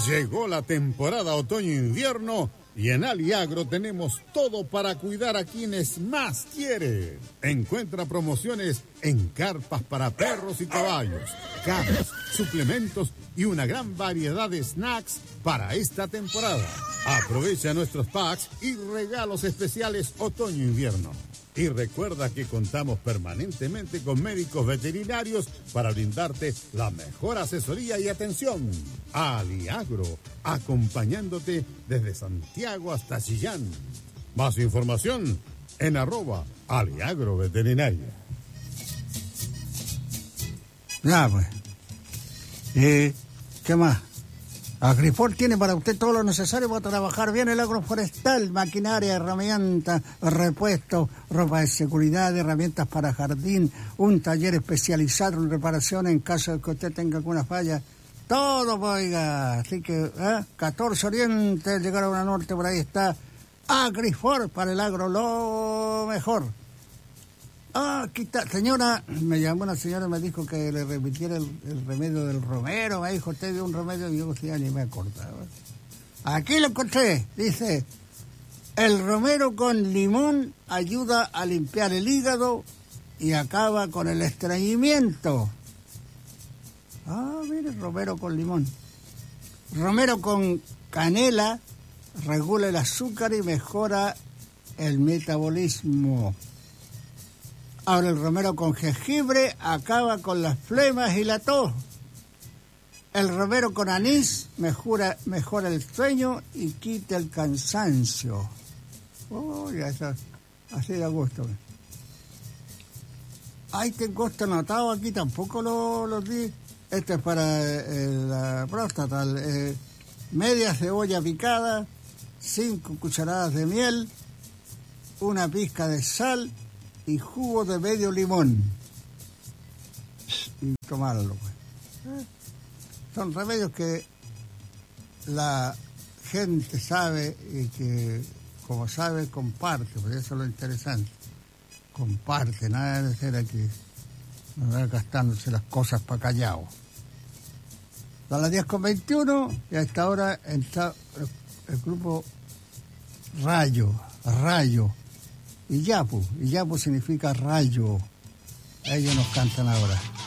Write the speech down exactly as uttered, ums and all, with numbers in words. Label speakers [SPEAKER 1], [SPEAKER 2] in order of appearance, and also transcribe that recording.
[SPEAKER 1] Llegó la temporada otoño-invierno y en Aliagro tenemos todo para cuidar a quienes más quiere. Encuentra promociones en carpas para perros y caballos, camas, suplementos y una gran variedad de snacks para esta temporada. Aprovecha nuestros packs y regalos especiales otoño-invierno. Y recuerda que contamos permanentemente con médicos veterinarios para brindarte la mejor asesoría y atención. Aliagro, acompañándote desde Santiago hasta Chillán. Más información en arroba Aliagro Veterinaria.
[SPEAKER 2] Ya, pues. Eh, ¿Qué más? Agrifor tiene para usted todo lo necesario para trabajar bien el agroforestal, maquinaria, herramientas, repuestos, ropa de seguridad, herramientas para jardín, un taller especializado en reparación en caso de que usted tenga alguna falla. Todo, oiga. Así que, ¿eh? catorce Oriente, llegar a una norte, por ahí está Agrifor para el agro, lo mejor. Ah, aquí está, señora, me llamó una señora y me dijo que le repitiera el, el remedio del romero, me dijo, usted dio un remedio y yo ya ni me acordaba. Aquí lo encontré, dice, el romero con limón ayuda a limpiar el hígado y acaba con el estreñimiento. Ah, mire, romero con limón. Romero con canela regula el azúcar y mejora el metabolismo. Ahora el romero con jengibre acaba con las flemas y la tos. El romero con anís mejora, mejora el sueño y quita el cansancio. Oh, ya está. Así de gusto. Ay, tengo esto anotado aquí, tampoco lo, lo di. Este es para eh, la próstata. Eh, media cebolla picada, cinco cucharadas de miel, una pizca de sal y jugo de medio limón. Y tomarlo, pues. ¿Eh? Son remedios que la gente sabe y que, como sabe, comparte, pues eso es lo interesante. Comparte, nada de ser aquí, no gastándose las cosas para callado. A las diez con veintiuno y a esta hora está el, el grupo Rayo, Rayo. Iyapu, Iyapu significa rayo. Ellos nos cantan ahora.